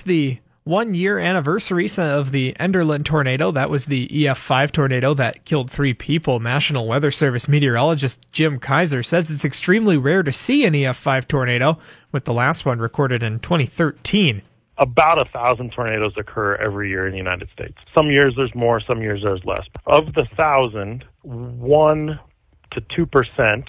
marked the 1-year anniversary of the Enderlin tornado. That was the EF5 tornado that killed 3 people. National Weather Service meteorologist Jim Kaiser says it's extremely rare to see an EF5 tornado, with the last one recorded in 2013. About 1,000 tornadoes occur every year in the United States. Some years there's more, some years there's less. Of the 1,000, 1 to 2%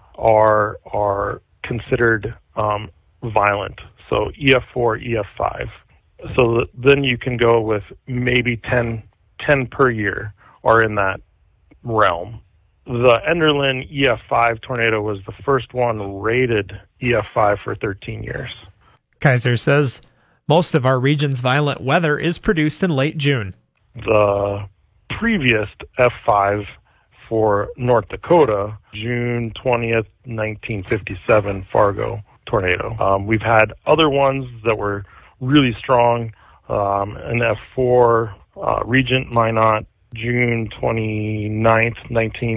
are considered violent, so EF4, EF5. So then you can go with maybe 10 per year are in that realm. The Enderlin EF5 tornado was the first one rated EF5 for 13 years. Kaiser says most of our region's violent weather is produced in late June. The previous F5 for North Dakota, June 20th, 1957, Fargo tornado. We've had other ones that were really strong, an F4, Regent Minot, June 29th,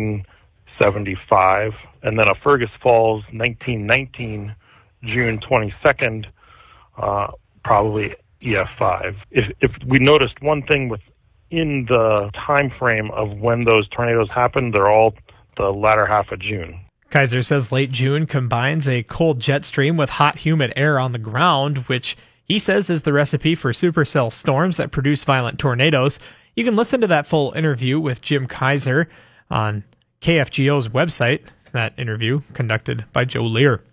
1975, and then a Fergus Falls, 1919, June 22nd, probably EF5. If we noticed one thing within the time frame of when those tornadoes happened, they're all the latter half of June. Kaiser says late June combines a cold jet stream with hot, humid air on the ground, which he says is the recipe for supercell storms that produce violent tornadoes. You can listen to that full interview with Jim Kaiser on KFGO's website. That interview conducted by Joe Lear.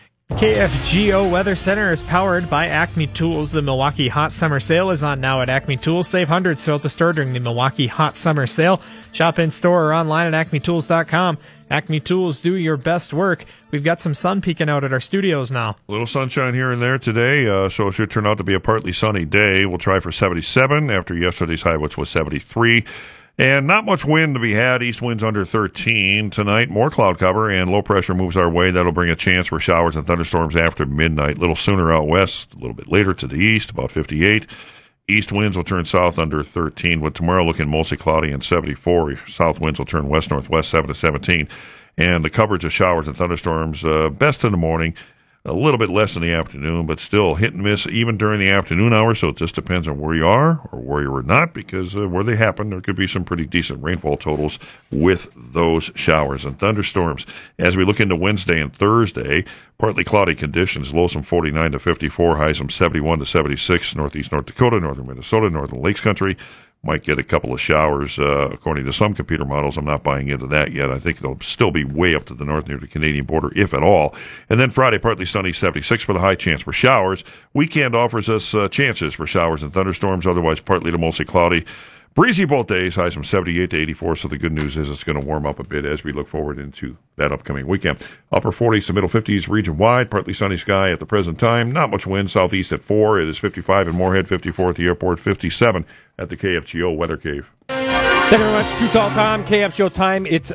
KFGO Weather Center is powered by Acme Tools. The Milwaukee Hot Summer Sale is on now at Acme Tools. Save hundreds throughout the store during the Milwaukee Hot Summer Sale. Shop in store or online at acmetools.com. Acme Tools, do your best work. We've got some sun peeking out at our studios now. A little sunshine here and there today, so it should turn out to be a partly sunny day. We'll try for 77 after yesterday's high, which was 73. And not much wind to be had. East winds under 13 tonight. More cloud cover and low pressure moves our way. That'll bring a chance for showers and thunderstorms after midnight. A little sooner out west, a little bit later to the east, about 58. East winds will turn south under 13, with tomorrow looking mostly cloudy and 74. South winds will turn west-northwest 7 to 17. And the coverage of showers and thunderstorms, best in the morning. A little bit less in the afternoon, but still hit and miss even during the afternoon hours, so it just depends on where you are or where you're not, because where they happen, there could be some pretty decent rainfall totals with those showers and thunderstorms. As we look into Wednesday and Thursday, partly cloudy conditions, lows from 49 to 54, highs from 71 to 76, northeast North Dakota, northern Minnesota, northern Lakes Country. Might get a couple of showers, according to some computer models. I'm not buying into that yet. I think they'll still be way up to the north near the Canadian border, if at all. And then Friday, partly sunny, 76 for the high, chance for showers. Weekend offers us chances for showers and thunderstorms, otherwise partly to mostly cloudy. Breezy both days, highs from 78 to 84, so the good news is it's going to warm up a bit as we look forward into that upcoming weekend. Upper 40s to middle 50s region-wide, partly sunny sky at the present time. Not much wind, southeast at 4. It is 55 in Moorhead, 54 at the airport, 57 at the KFGO Weather Cave. Thank you very much. True Call Tom, KFGO time. It's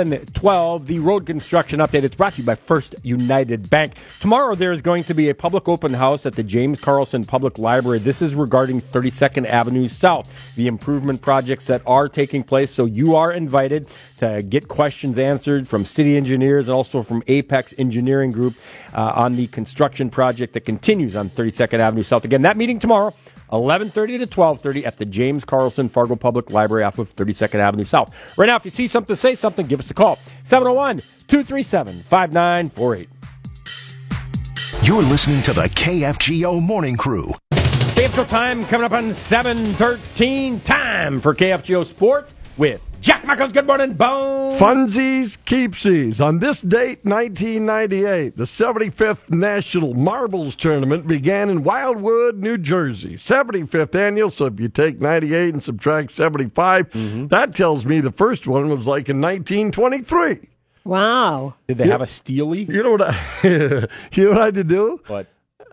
7:12. The road construction update. It's brought to you by First United Bank. Tomorrow there is going to be a public open house at the James Carlson Public Library. This is regarding 32nd Avenue South, the improvement projects that are taking place. So you are invited to get questions answered from city engineers and also from Apex Engineering Group on the construction project that continues on 32nd Avenue South. Again, that meeting tomorrow, 11:30 to 12:30 at the James Carlson Fargo Public Library off of 32nd Avenue South. Right now, if you see something, say something, give us a call. 701-237-5948. You're listening to the KFGO Morning Crew. KFGO time coming up on 7:13. Time for KFGO Sports with Jack Michaels. Good morning, Bone. Funsies, keepsies. On this date, 1998, the 75th National Marbles Tournament began in Wildwood, New Jersey. 75th annual, so if you take 98 and subtract 75, that tells me the first one was like in 1923. Wow. Did they have a Steely? You know what I had to do? What?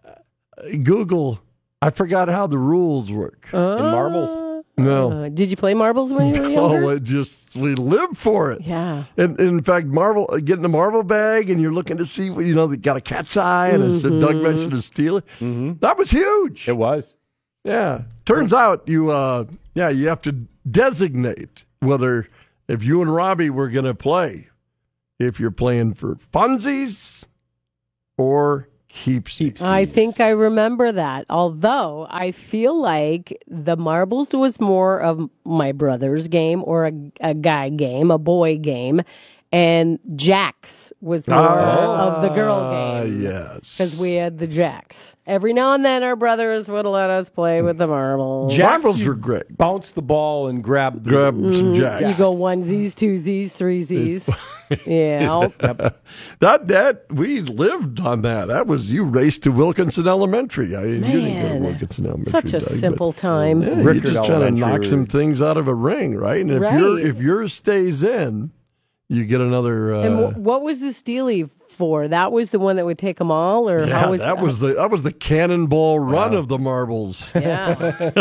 Google. I forgot how the rules work. In marbles? No. Did you play marbles when you were younger? No, we live for it. Yeah. And in fact, getting the marble bag and you're looking to see, they got a cat's eye and it's Doug mentioned a Steely. That was huge. It was. Yeah. Turns out you have to designate whether if you and Robbie were going to play, if you're playing for funsies or Keepsies. I think I remember that. Although I feel like the marbles was more of my brother's game or a guy game, a boy game, and jacks was more of the girl game. Yes. Because we had the jacks. Every now and then our brothers would let us play with the marbles. Marbles were great. Bounce the ball and grab some jacks. You go 1Zs, 2Zs, 3Zs. Yeah. That we lived on that. That was you raced to Wilkinson Elementary. You didn't go to Wilkinson Elementary. Such a simple time. Yeah, you're just trying to knock some things out of a ring, right? And if yours stays in, you get another. And what was the Steely for? That was the one that would take them all, or how was that? Was the cannonball run of the marbles. Yeah.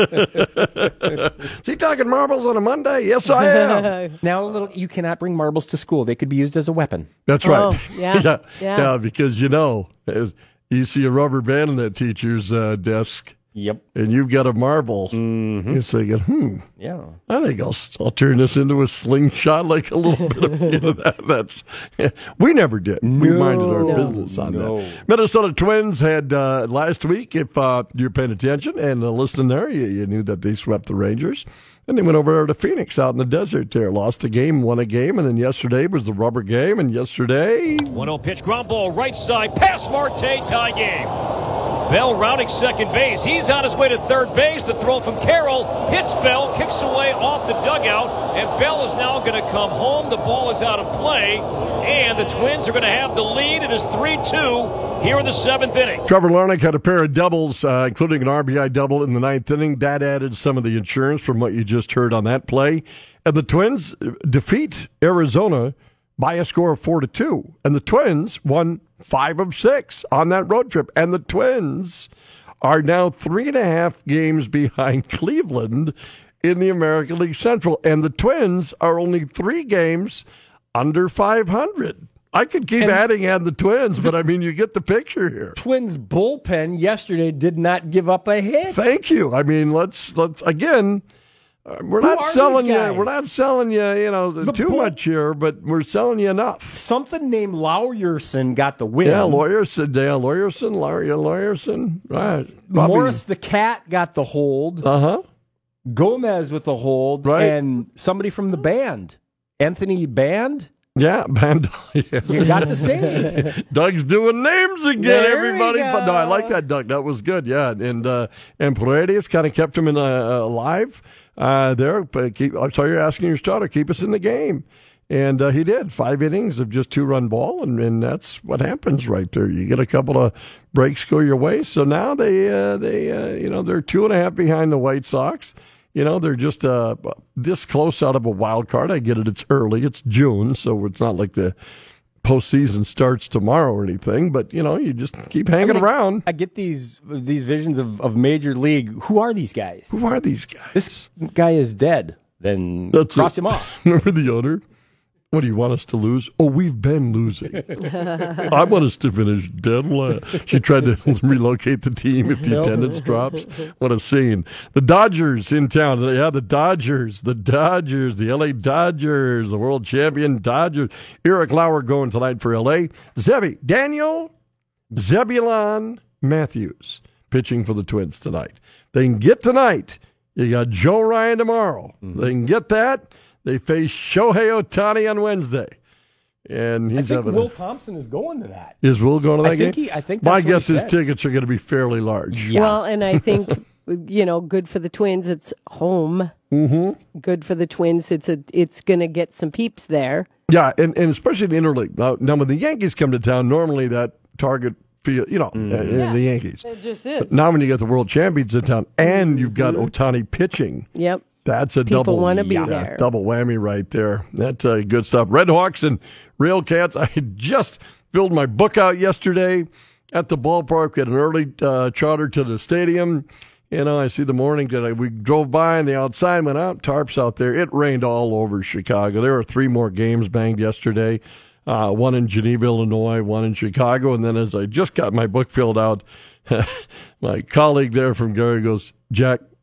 Is he talking marbles on a Monday? Yes, I am. Now, you cannot bring marbles to school. They could be used as a weapon. That's right. Oh, yeah. Because you see a rubber band on that teacher's desk. Yep. And you've got a marble. Mm-hmm. You're thinking, yeah, I think I'll turn this into a slingshot, like a little bit of that. We never did. We minded our business on that. Minnesota Twins had last week, if you're paying attention and listening there, you knew that they swept the Rangers. Then they went over to Phoenix out in the desert there. Lost a game, won a game, and then yesterday was the rubber game, and yesterday... 1-0 pitch, ground ball, right side, pass Marte, tie game. Bell rounding second base. He's on his way to third base. The throw from Carroll hits Bell, kicks away off the dugout, and Bell is now going to come home. The ball is out of play, and the Twins are going to have the lead. It is 3-2 here in the seventh inning. Trevor Larnach had a pair of doubles, including an RBI double in the ninth inning. That added some of the insurance from what you just heard on that play. And the Twins defeat Arizona by a score of 4-2. And the Twins won 5 of 6 on that road trip. And the Twins are now 3.5 games behind Cleveland in the American League Central. And the Twins are only 3 games under 500. I could keep adding the Twins, but I mean, you get the picture here. Twins bullpen yesterday did not give up a hit. Thank you. I mean, let's again. We're not selling you, too much here, but we're selling you enough. Something named Lawyerson got the win. Yeah, Lawyerson, right. Morris the Cat got the hold. Gomez with the hold, right. And somebody from the band, Anthony Band. Yeah, Band. Yeah. You got the same. Doug's doing names again, there everybody. But no, I like that, Doug. That was good. Yeah, and Paredes kind of kept him alive. There, but I saw you're asking your starter, keep us in the game. And he did. 5 innings of just 2-run ball, and that's what happens right there. You get a couple of breaks go your way. So now they're 2.5 behind the White Sox. They're just this close out of a wild card. I get it. It's early. It's June, so it's not like the postseason starts tomorrow or anything, but you just keep hanging around. I get these visions of Major League. Who are these guys? This guy is dead. Then cross him off. Remember the owner? What do you want us to lose? Oh, we've been losing. I want us to finish dead last. She tried to relocate the team if the attendance drops. What a scene. The Dodgers in town. Yeah, the Dodgers, the LA Dodgers, the world champion Dodgers. Eric Lauer going tonight for LA. Daniel Zebulon Matthews pitching for the Twins tonight. They can get tonight. You got Joe Ryan tomorrow. Mm-hmm. They can get that. They face Shohei Ohtani on Wednesday. And I think Will Thompson is going to that. Is Will going to that game? I think my guess is tickets are going to be fairly large. Yeah. Well, and I think, good for the Twins. It's home. Mm-hmm. Good for the Twins. It's going to get some peeps there. Yeah, and especially in interleague. Now, when the Yankees come to town, normally that Target field, the Yankees. It just is. But now when you get the world champions in town and you've got Ohtani pitching. Yep. That's a People want to be there. Double whammy right there. That's good stuff. Red Hawks and Rail Cats. I had just filled my book out yesterday at the ballpark. We had an early charter to the stadium. I see the morning that we drove by and the outside went out. Tarps out there. It rained all over Chicago. There were 3 more games banged yesterday. One in Geneva, Illinois, one in Chicago. And then as I just got my book filled out, my colleague there from Gary goes, Jack,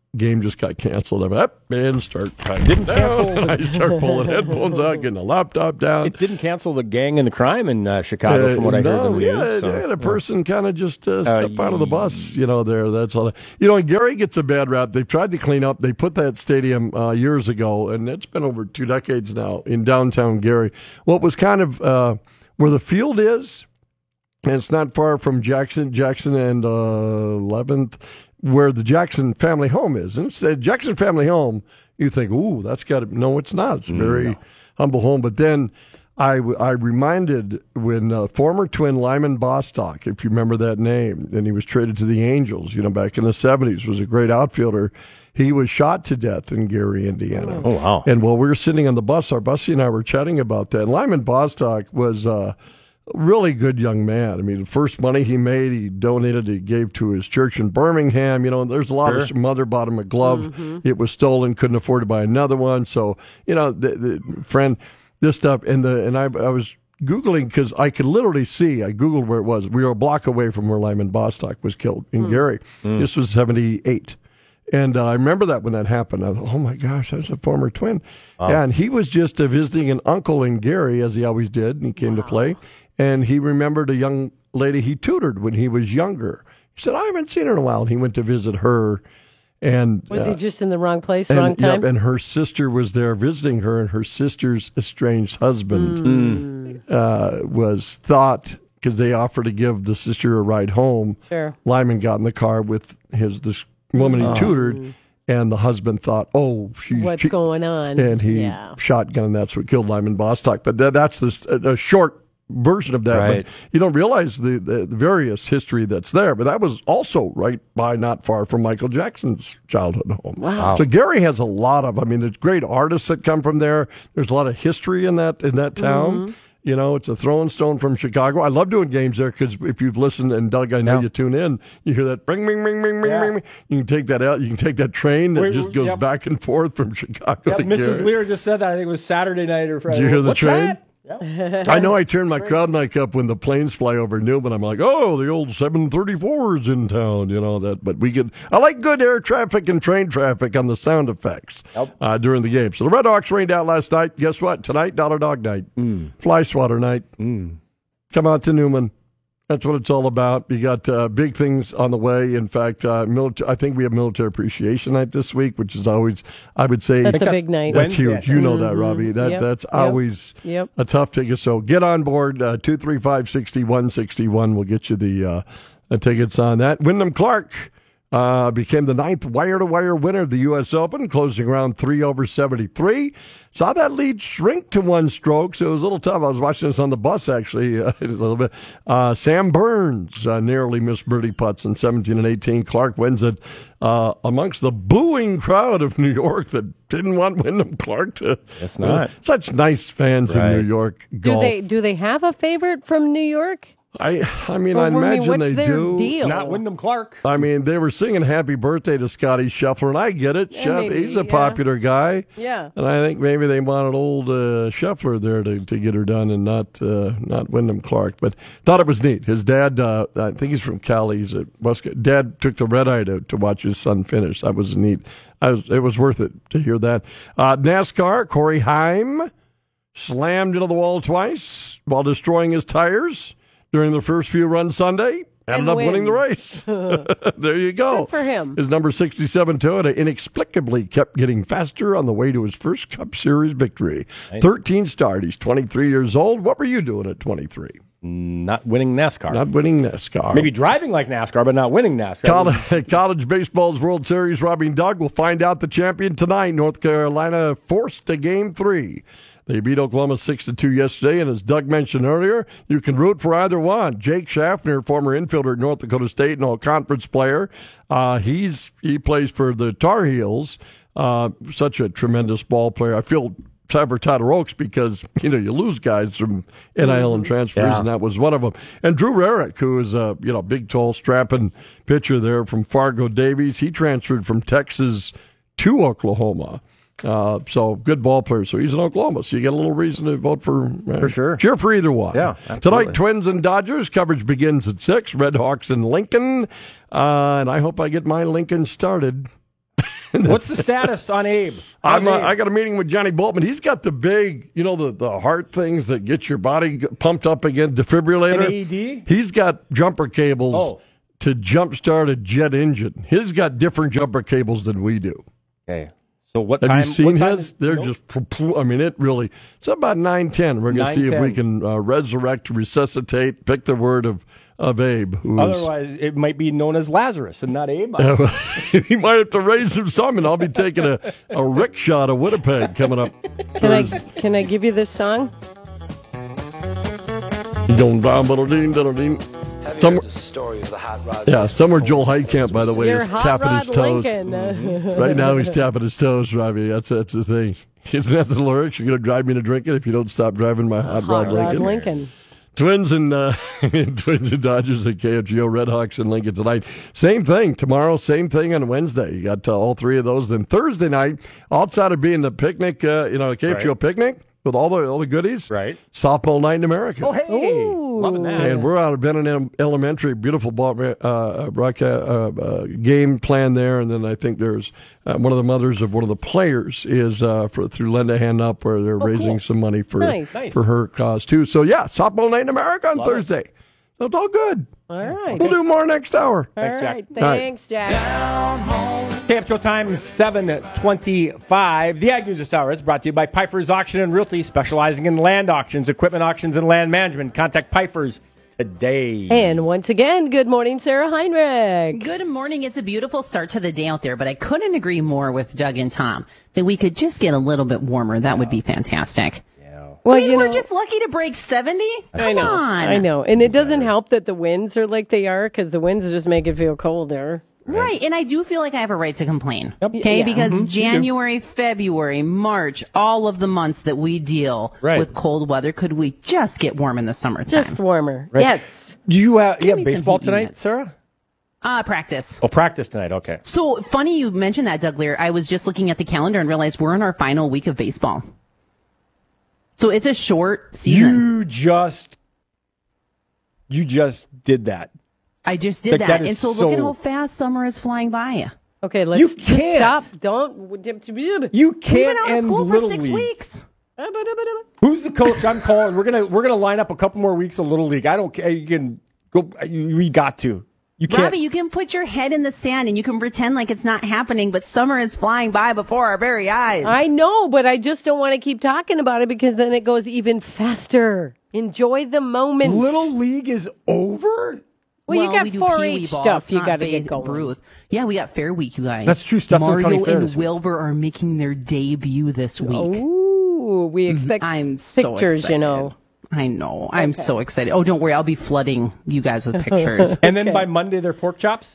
game just got canceled. I'm up and start typing. Didn't down. cancel. I start pulling headphones out, getting the laptop down. It didn't cancel the gang and the crime in Chicago, from what I heard in the news. They had a person kind of just step out of the bus, there. That's all. And Gary gets a bad rap. They've tried to clean up. They put that stadium years ago, and it's been over 2 decades now in downtown Gary. What was kind of where the field is, and it's not far from Jackson and 11th, where the Jackson family home is. And it's Jackson family home, you think, ooh, that's got to... No, it's not. It's a very humble home. But then I reminded when former Twin Lyman Bostock, if you remember that name, and he was traded to the Angels, back in the 70s, was a great outfielder. He was shot to death in Gary, Indiana. Oh, wow. And while we were sitting on the bus, our bussie and I were chatting about that. Lyman Bostock was... really good young man. I mean, the first money he made, he gave to his church in Birmingham. There's a lot of mother bought him a glove. Mm-hmm. It was stolen, couldn't afford to buy another one. So, the friend, this stuff, and I was Googling because I could literally see. I Googled where it was. We were a block away from where Lyman Bostock was killed in Gary. This was 78. And I remember that when that happened. I thought, oh my gosh, that's a former Twin. Wow. Yeah, and he was just visiting an uncle in Gary, as he always did, and he came to play. And he remembered a young lady he tutored when he was younger. He said, I haven't seen her in a while. And he went to visit her. And was he just in the wrong place, wrong time? Yep, and her sister was there visiting her, and her sister's estranged husband was thought, because they offered to give the sister a ride home. Sure. Lyman got in the car with this woman he tutored, and the husband thought, what's going on? And he shotgunned, and that's what killed Lyman Bostock. But that's a short version of that. Right. But you don't realize the various history that's there. But that was also right by, not far from Michael Jackson's childhood home. Wow. So Gary has a lot of, there's great artists that come from there. There's a lot of history in that town. Mm-hmm. It's a throwing stone from Chicago. I love doing games there because if you've listened, and Doug, I know you tune in, you hear that ring, ring, ring, ring, ring, ring. You can take that out. You can take that train that just goes back and forth from Chicago to Mrs. Gary. Lear just said that. I think it was Saturday night or Friday. Did you hear the What's train? That? Yeah. I know I turn my crowd mic up when the planes fly over Newman. I'm like, the old 734's in town, that. But I like good air traffic and train traffic on the sound effects during the game. So the Red Hawks rained out last night. Guess what? Tonight, Dollar Dog night, Fly Swatter night. Come out to Newman. That's what it's all about. You got big things on the way. In fact, I think we have Military Appreciation Night this week, which is always, I would say, that's a big night. That's huge. You know that, Robbie. That's always a tough ticket. So get on board. 235-6161 will get you the tickets on that. Wyndham Clark became the 9th wire-to-wire winner of the U.S. Open, closing round 3 over 73. Saw that lead shrink to 1 stroke, so it was a little tough. I was watching this on the bus, actually, a little bit. Sam Burns narrowly missed birdie putts in 17 and 18. Clark wins it amongst the booing crowd of New York that didn't want Wyndham Clark to. It's not. Such nice fans in New York golf. Do they have a favorite from New York? I imagine what's they their do. Deal? Not Wyndham Clark. They were singing happy birthday to Scotty Scheffler, and I get it. He's a popular guy. Yeah. And I think maybe they wanted old Scheffler there to get her done, and not Wyndham Clark. But thought it was neat. His dad, I think he's from Cali. He's at West. Dad took the red eye to watch his son finish. That was neat. It was worth it to hear that. NASCAR, Corey Haim slammed into the wall twice while destroying his tires during the first few runs Sunday. Ended up winning the race. There you go. Good for him. His number 67 Toyota inexplicably kept getting faster on the way to his first Cup Series victory. Nice. 13 start. He's 23 years old. What were you doing at 23? Not winning NASCAR. Not winning NASCAR. Maybe driving like NASCAR, but not winning NASCAR. College baseball's World Series. Robbie and Doug will find out the champion tonight. North Carolina forced to Game 3. They beat Oklahoma 6-2 yesterday, and as Doug mentioned earlier, you can root for either one. Jake Schaffner, former infielder at North Dakota State and all-conference player, he plays for the Tar Heels. Such a tremendous ball player. I feel sad for Tyler Oaks because you lose guys from NIL and transfers, and that was one of them. And Drew Rarick, who is a big, tall, strapping pitcher there from Fargo Davies, he transferred from Texas to Oklahoma. So good ball player. So he's in Oklahoma. So you get a little reason to vote for sure. Cheer for either one. Yeah, absolutely. Tonight, Twins and Dodgers. Coverage begins at 6. Red Hawks in Lincoln. And I hope I get my Lincoln started. What's the status on Abe? I got a meeting with Johnny Boltman. He's got the big, the heart things that get your body pumped up again, defibrillator. An AED? He's got jumper cables to jumpstart a jet engine. He's got different jumper cables than we do. Okay. So what time? Have you seen what his? They're just, it's about 9:10. We're going to see if we can resurrect, resuscitate, pick the word of Abe. Otherwise, it might be known as Lazarus and not Abe. He might have to raise him some, and I'll be taking a rickshaw to Winnipeg coming up. Can I give you this song? Somewhere Joel Heitkamp, by the way, Your is hot tapping rod his toes. Right now he's tapping his toes, Robbie. That's the thing. Isn't that the lyrics? You're going to drive me to drink it if you don't stop driving my hot rod Lincoln. Twins and Dodgers at KFGO, Redhawks and Lincoln tonight. Same thing tomorrow, same thing on Wednesday. You got all three of those. Then Thursday night, outside of being the picnic, KFGO picnic with all the goodies. Right. Softball night in America. Oh, hey. Loving that. And we're out of Benton Elementary, beautiful game plan there. And then I think there's one of the mothers of one of the players is through Lend a Hand Up, where they're raising some money for her cause too. So yeah, softball night in America on Thursday. So it's all good. All right. We'll do more next hour. Thanks, Jack. Thanks, Jack. KFGO time 7:25. The Ag News this hour is brought to you by Pfeiffer's Auction and Realty, specializing in land auctions, equipment auctions, and land management. Contact Pfeiffer's today. And once again, good morning, Sarah Heinrich. Good morning. It's a beautiful start to the day out there, but I couldn't agree more with Doug and Tom that we could just get a little bit warmer. That would be fantastic. Well, we're just lucky to break 70. Come on. I know. And it doesn't help that the winds are like they are, because the winds just make it feel colder. Right. And I do feel like I have a right to complain. Okay. Because January, February, March, all of the months that we deal with cold weather, could we just get warm in the summertime? Just warmer. Right. Yes. Do you have baseball tonight, Sarah? Practice. Oh, practice tonight. Okay. So funny you mentioned that, Doug Lear. I was just looking at the calendar and realized we're in our final week of baseball. So it's a short season. You just did that. I just did that. And so look at how fast summer is flying by. Okay, let's just stop. Don't. You can't. We've been out of school for 6 weeks. Who's the coach? I'm calling. We're gonna line up a couple more weeks of Little League. I don't care. You can go. We got to. You can't. Robbie, you can put your head in the sand and you can pretend like it's not happening, but summer is flying by before our very eyes. I know, but I just don't want to keep talking about it, because then it goes even faster. Enjoy the moment. Little League is over? Well, you got 4-H stuff you got to get going. Bruce. Yeah, we got Fair Week, you guys. That's true. Mario and Wilbur are making their debut this week. Ooh, we expect pictures, I know. I'm so excited. Oh, don't worry. I'll be flooding you guys with pictures. And then by Monday, they're pork chops?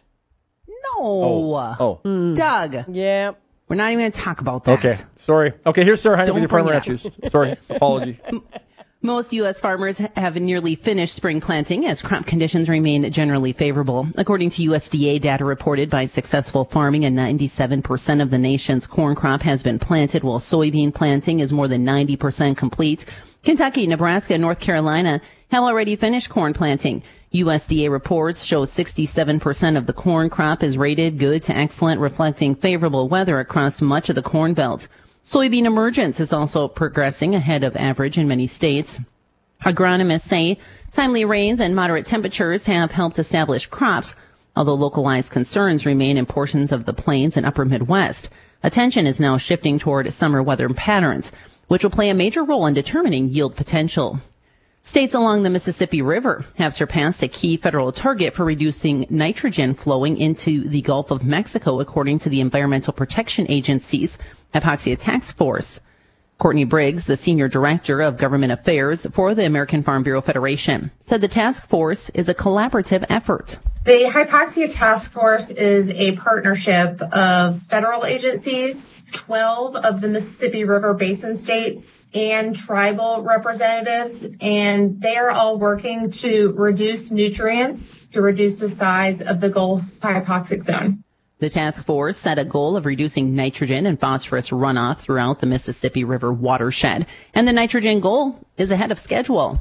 No. Doug. Yeah. We're not even going to talk about that. Okay. Sorry. Okay, here's Sarah Heinrich with your farmer answers. Sorry. Apology. Most U.S. farmers have nearly finished spring planting as crop conditions remain generally favorable. According to USDA data reported by Successful Farming, and 97% of the nation's corn crop has been planted, while soybean planting is more than 90% complete. Kentucky, Nebraska, and North Carolina have already finished corn planting. USDA reports show 67% of the corn crop is rated good to excellent, reflecting favorable weather across much of the Corn Belt. Soybean emergence is also progressing ahead of average in many states. Agronomists say timely rains and moderate temperatures have helped establish crops, although localized concerns remain in portions of the plains and upper Midwest. Attention is now shifting toward summer weather patterns, which will play a major role in determining yield potential. States along the Mississippi River have surpassed a key federal target for reducing nitrogen flowing into the Gulf of Mexico, according to the Environmental Protection Agency's Hypoxia Task Force. Courtney Briggs, the Senior Director of Government Affairs for the American Farm Bureau Federation, said the task force is a collaborative effort. The Hypoxia Task Force is a partnership of federal agencies, 12 of the Mississippi River Basin states, and tribal representatives, and they are all working to reduce nutrients, to reduce the size of the Gulf's hypoxic zone. The task force set a goal of reducing nitrogen and phosphorus runoff throughout the Mississippi River watershed, and the nitrogen goal is ahead of schedule.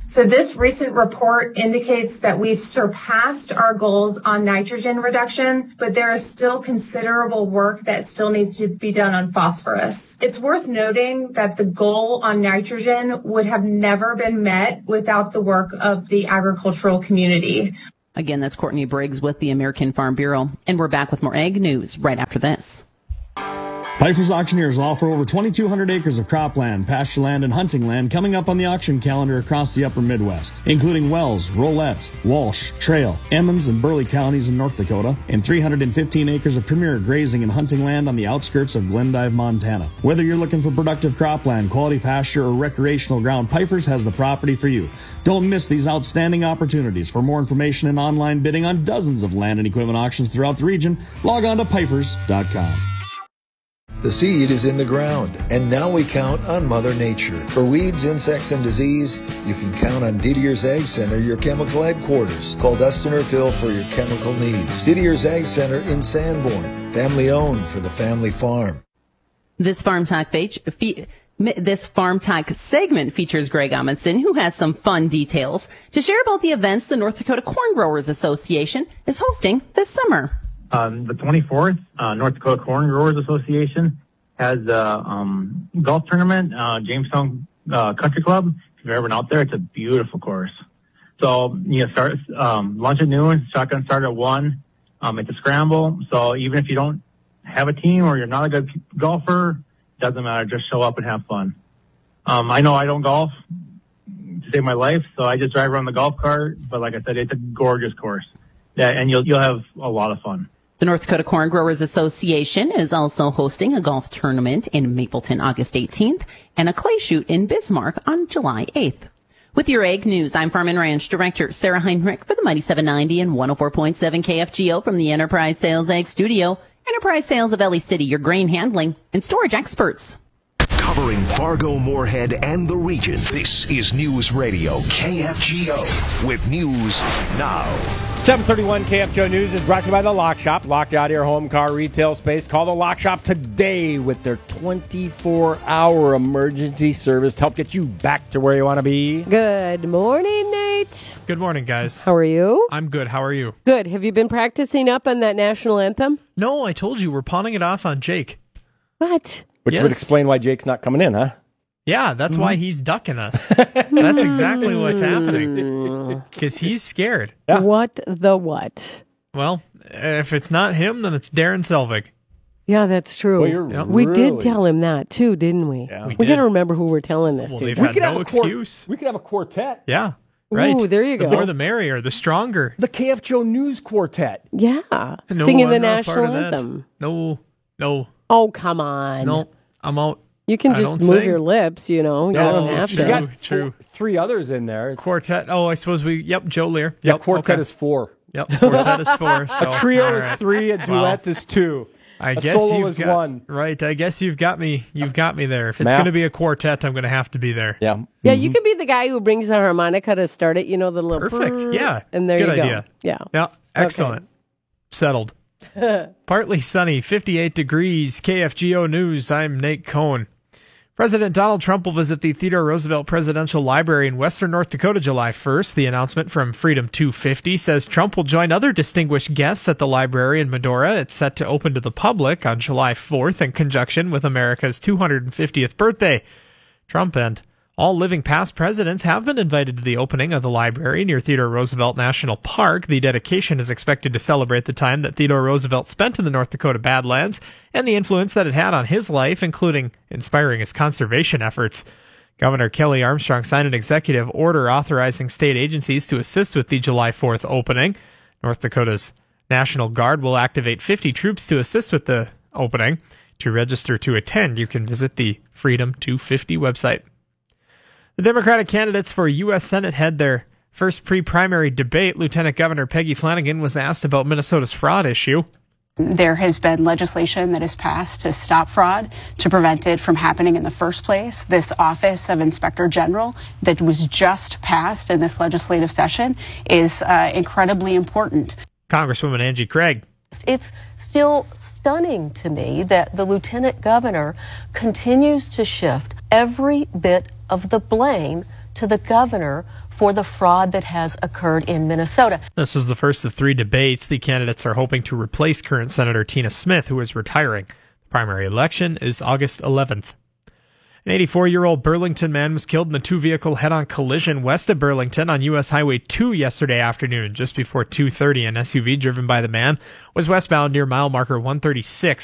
So this recent report indicates that we've surpassed our goals on nitrogen reduction, but there is still considerable work that still needs to be done on phosphorus. It's worth noting that the goal on nitrogen would have never been met without the work of the agricultural community. Again, that's Courtney Briggs with the American Farm Bureau. And we're back with more ag news right after this. Pifer's Auctioneers will offer over 2,200 acres of cropland, pasture land, and hunting land coming up on the auction calendar across the upper Midwest, including Wells, Rolette, Walsh, Trail, Emmons, and Burley counties in North Dakota, and 315 acres of premier grazing and hunting land on the outskirts of Glendive, Montana. Whether you're looking for productive cropland, quality pasture, or recreational ground, Pifer's has the property for you. Don't miss these outstanding opportunities. For more information and online bidding on dozens of land and equipment auctions throughout the region, log on to Pifers.com. The seed is in the ground, and now we count on Mother Nature. For weeds, insects, and disease, you can count on Didier's Ag Center, your chemical headquarters. Call Dustin or Phil for your chemical needs. Didier's Ag Center in Sanborn, family owned for the family farm. This Farm Talk segment features Greg Amundson, who has some fun details to share about the events the North Dakota Corn Growers Association is hosting this summer. The 24th, North Dakota Corn Growers Association has a golf tournament, Jamestown Country Club. If you've ever been out there, it's a beautiful course. So you start lunch at noon, shotgun start at 1. It's a scramble. So even if you don't have a team or you're not a good golfer, doesn't matter. Just show up and have fun. I know I don't golf to save my life, so I just drive around the golf cart. But like I said, it's a gorgeous course. Yeah, and you'll have a lot of fun. The North Dakota Corn Growers Association is also hosting a golf tournament in Mapleton August 18th and a clay shoot in Bismarck on July 8th. With your Ag News, I'm Farm and Ranch Director Sarah Heinrich for the Mighty 790 and 104.7 KFGO from the Enterprise Sales Ag Studio. Enterprise Sales of Ellie City, your grain handling and storage experts. Covering Fargo, Moorhead, and the region, this is News Radio KFGO with news now. 731 KFGO News is brought to you by The Lock Shop. Locked out your home car retail space. Call The Lock Shop today with their 24-hour emergency service to help get you back to where you want to be. Good morning, Nate. Good morning, guys. How are you? I'm good. How are you? Good. Have you been practicing up on that national anthem? No, I told you we're pawning it off on Jake. What? Which would explain why Jake's not coming in, huh? Yeah, that's why he's ducking us. That's exactly what's happening. Because he's scared. Yeah. What the what? Well, if it's not him, then it's Darren Selvig. Yeah, that's true. Well, we did tell him that, too, didn't we? Yeah. We got to remember who we're telling this to. They've had no excuse. We could have a quartet. Yeah, right. Ooh, there you go. The more the merrier, the stronger. The KFGO News Quartet. Yeah, no, singing the I'm not national part of anthem. No. Oh, come on. No, I'm out. You can just move your lips, you know. You don't have She's to. got True. Three others in there. Quartet. Oh, I suppose Joe Lear. Yeah, quartet is 4. Yep, quartet is 4. So, a trio is 3. A duet is 2. I guess solo you've is got 1. Right. I guess you've got me. You've got me there. If it's going to be a quartet, I'm going to have to be there. Yeah. Yeah, you can be the guy who brings the harmonica to start it. You know, the little. Perfect. Yeah. And there Good you go. idea. Yeah. Yeah. Excellent. Okay. Settled. Partly sunny, 58 degrees. KFGO News. I'm Nate Cohn. President Donald Trump will visit the Theodore Roosevelt Presidential Library in western North Dakota July 1st. The announcement from Freedom 250 says Trump will join other distinguished guests at the library in Medora. It's set to open to the public on July 4th in conjunction with America's 250th birthday. Trump and all living past presidents have been invited to the opening of the library near Theodore Roosevelt National Park. The dedication is expected to celebrate the time that Theodore Roosevelt spent in the North Dakota Badlands and the influence that it had on his life, including inspiring his conservation efforts. Governor Kelly Armstrong signed an executive order authorizing state agencies to assist with the July 4th opening. North Dakota's National Guard will activate 50 troops to assist with the opening. To register to attend, you can visit the Freedom 250 website. The Democratic candidates for U.S. Senate had their first pre-primary debate. Lieutenant Governor Peggy Flanagan was asked about Minnesota's fraud issue. There has been legislation that has passed to stop fraud, to prevent it from happening in the first place. This Office of Inspector General that was just passed in this legislative session is incredibly important. Congresswoman Angie Craig. It's still stunning to me that the lieutenant governor continues to shift every bit of the blame to the governor for the fraud that has occurred in Minnesota. This was the first of 3 debates. The candidates are hoping to replace current Senator Tina Smith, who is retiring. The primary election is August 11th. An 84-year-old Burlington man was killed in a 2-vehicle head-on collision west of Burlington on U.S. Highway 2 yesterday afternoon. Just before 2:30, an SUV driven by the man was westbound near mile marker 136